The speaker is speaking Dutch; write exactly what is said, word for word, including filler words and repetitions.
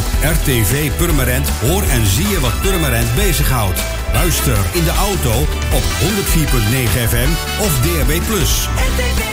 R T V Purmerend hoor en zie je wat Purmerend bezighoudt. Luister in de auto op honderd vier komma negen F M of D A B plus.